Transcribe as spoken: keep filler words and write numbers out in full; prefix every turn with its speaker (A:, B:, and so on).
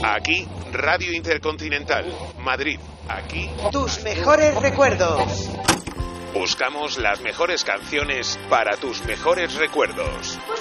A: Aquí, Radio Intercontinental, Madrid. Aquí,
B: tus mejores recuerdos.
A: Buscamos las mejores canciones para tus mejores recuerdos.